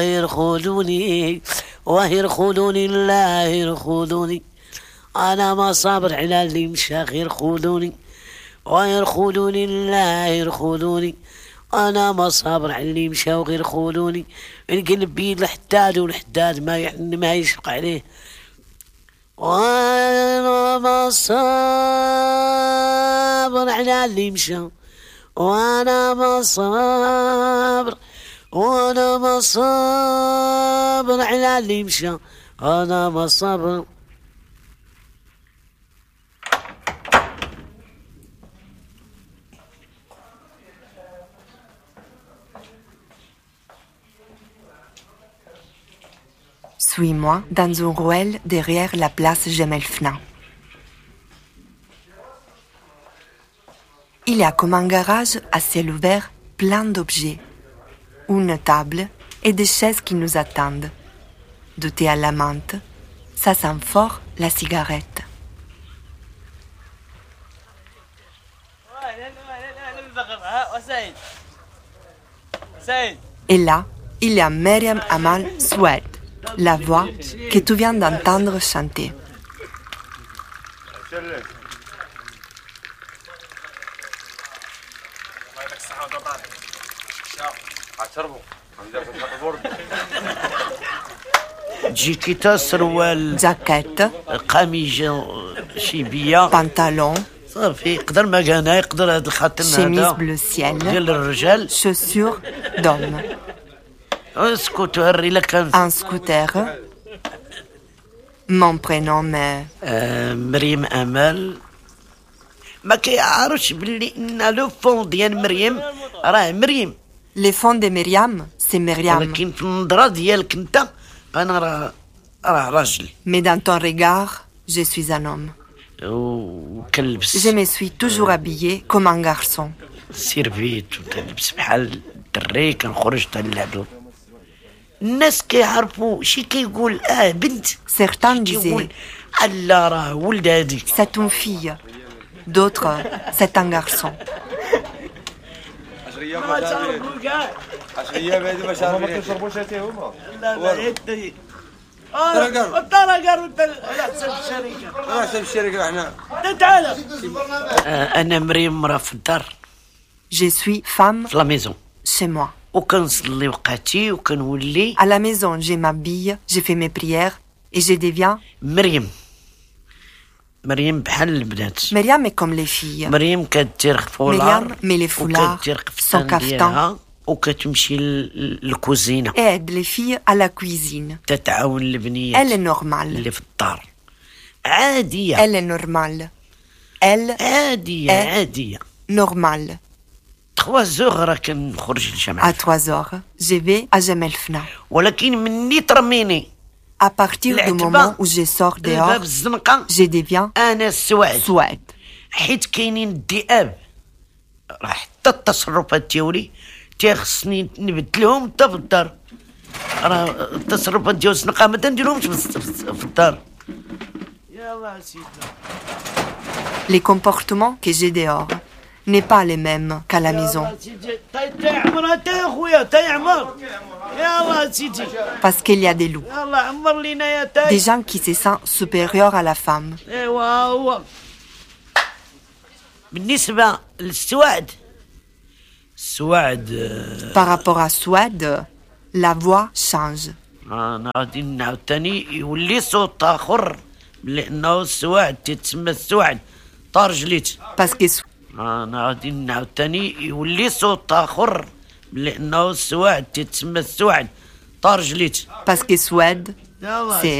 يرخذوني ويرخذوني الله يرخذوني، أنا ما صابر على اللي مشى يرخذوني ويرخذوني الله يرخذوني، أنا ما صابر على اللي مشى ويرخذوني، القلب بيد الحداد والحداد ما يشفق عليه، وأنا ما صابر على اللي مشى، وأنا ما صابر، وأنا ما صابر على اللي مشى، أنا ما صابر. Suis-moi dans une ruelle derrière la place Gemelfna. Il y a comme un garage à ciel ouvert plein d'objets. Une table et des chaises qui nous attendent. Du thé à la menthe, ça sent fort la cigarette. Et là, il y a Myriam Amal Soued, la voix que tu viens d'entendre chanter. جيكيتا سروال Jaquette, قميص شيبية pantalon, صافي يقدر مكانها يقدر هذا الخاتم chemise هذا bleu ciel, ديال الرجال. chaussures d'homme, اسكت وري لك un scooter. Mon prénom est... مريم امل. ما كيعرفش باللي ان لو فون ديال مريم راه مريم، Le fond de Myriam, c'est Myriam. ولكن في النظره ديالك انت انا راه راجل Mais dans ton regard, je suis un homme. وكنلبس Je me suis toujours habillée comme un garçon. سيرفيت وكنلبس بحال الدري، كنخرج تنلعبو. الناس كيعرفوا شي كيقول بنت، Certains شي disaient, كيقول لا راه ولد هاديك. c'est une fille. D'autres, c'est un garçon. انا مريم مرا في الدار Je suis femme في لا ميزون، chez moi. وكنصلي وقتي وكنولي À la maison, je m'habille, je fais mes prières et je deviens... مريم. مريم بحال البنات. Myriam est comme les filles. مريم كدير فولار، Myriam met les foulards, وكدير son قفطان caftan ديالها، وكتمشي للكوزينه et aide les filles à la cuisine. تتعاون البنيات Elle est normale. اللي في الدار. عاديه Elle est normale. Elle عاديه إيه. عاديه. normale. 3 زوغ راه كنخرج À للجامعة، 3 heures, je vais à Gemelfna. ولكن مني ترميني À partir du moment où je sors باب dehors, الزنقه je deviens انا السواد، Soued. حيت كاينين الذئاب. راه حتى التصرفات ديالي خصني نبدلهم حتى في الدار. راه التصرفات ديال الزنقه ما تنديرهمش في الدار. يلاه سيدي. Les comportements que j'ai dehors n'est pas les mêmes qu'à la maison. تا عمر تا خويا تا عمر. يلاه سيدي. Parce qu'il y a des loups. يلاه عمر لينا يا تا. Des gens qui se sentent supérieurs à la femme. ايوا هو بالنسبه للسواد، السواد Par rapport à Soued, la voix change. انا غادي نعاود تاني يولي صوت اخر، لانه السواد تتسمى السواد طارجليت. Parce que انا غادي نعاود تاني يولي صوت اخر، لانه السواد تتسمى السواد طارجليت. Soued, c'est